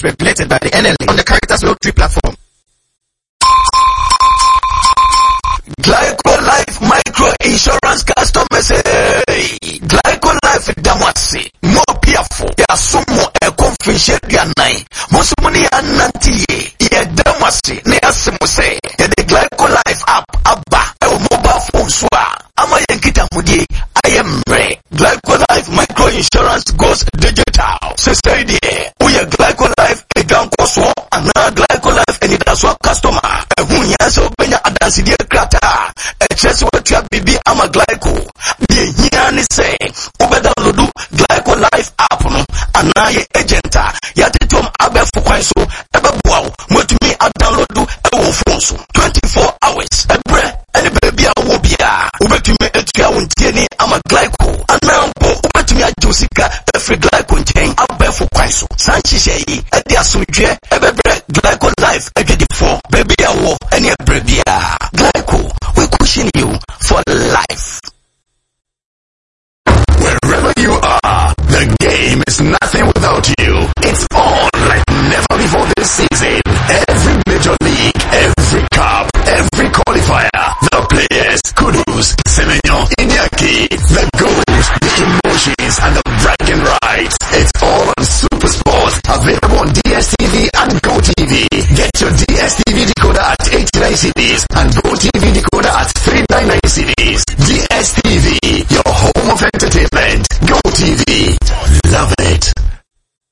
is regulated by the NLA on the Caritas Lottery platform. Glyco Life Micro Insurance customers, Glyco Life Damasi, more piafo, ya sumo e confishe dianai, musumuni ananti ye Damasi, ne asimuse, ye the Glyco Life app, abba, e mobile phone swa, ama yenkita mudi, I am re, Glyco Life Micro Insurance goes digital, say we are Glyco Life, a ganko swo, another Glyco Life, and it has one customer, a hunya so benya adansi dia krata, a chess what you bibi ama Glyco, the here say, over download Glyco Life app, and now your agent, yatitum abe fukwanso, ebe wow, what me a download a phone 24 hours, a breath, and a baby a wobia, ube to me a tia untieni ama Glyco, and now ube to me a Josica, every Glyco chain, abe fukwanso, Sanchi Shei, a dia suje, ebe breath, Glyco Life, a get for, baby a wo, and a baby Glyco, we cushion you for life. Wherever you are, the game is nothing without you. It's on like never before this season. Every major league, every cup, every qualifier, the players, Kudus, Semenyo, Inyaki, the goals, the emotions, and the bragging rights. It's all on Super Sports, available on DSTV and GoTV. Get your DSTV decoder at 89 CDs and GoTV